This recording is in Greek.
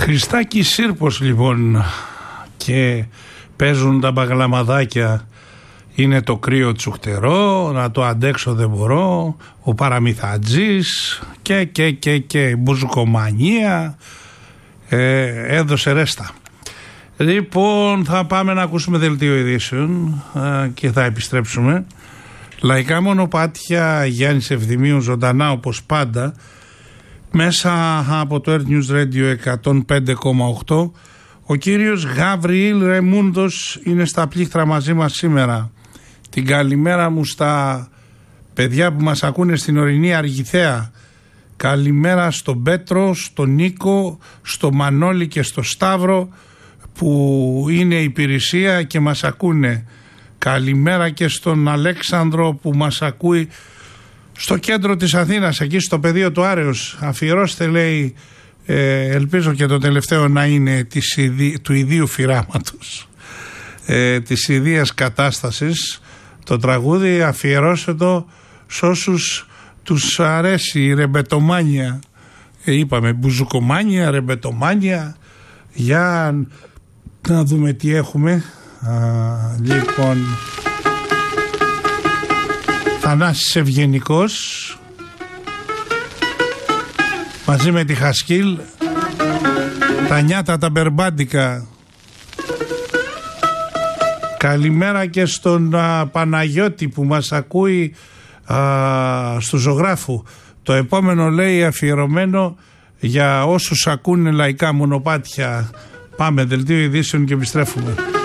Χριστάκη Σύρπος λοιπόν, και παίζουν τα μπαγλαμαδάκια. Είναι το κρύο τσουχτερό, να το αντέξω δεν μπορώ, ο παραμυθατζής και μπουζουκομανία, έδωσε ρέστα. Λοιπόν, θα πάμε να ακούσουμε δελτίο ειδήσεων και θα επιστρέψουμε. Λαϊκά μονοπάτια, Γιάννης Ευθυμίου ζωντανά όπως πάντα, μέσα από το Air News Radio 105,8. Ο κύριος Γαβριήλ Ρεμούντος είναι στα πλήκτρα μαζί μας σήμερα. Την καλημέρα μου στα παιδιά που μας ακούνε στην ορεινή Αργιθέα. Καλημέρα στον Πέτρο, στον Νίκο, στο Μανώλη και στο Σταύρο που είναι υπηρεσία και μας ακούνε. Καλημέρα και στον Αλέξανδρο που μας ακούει στο κέντρο της Αθήνας, εκεί στο πεδίο του Άρεως. Αφιερώστε, λέει, ελπίζω και το τελευταίο να είναι του ιδίου φυράματος, της ιδίας κατάστασης. Το τραγούδι αφιερώστε το σε όσους τους αρέσει η ρεμπετομάνια. Είπαμε μπουζουκομάνια, ρεμπετομάνια. Για να δούμε τι έχουμε. Λοιπόν, Θανάσης Ευγενικός μαζί με τη Χασκίλ, τα νιάτα τα μπερμπάντικα. Καλημέρα και στον Παναγιώτη που μας ακούει στο Ζωγράφου. Το επόμενο, λέει, αφιερωμένο για όσους ακούνε λαϊκά μονοπάτια. Πάμε, δελτίο ειδήσεων και επιστρέφουμε.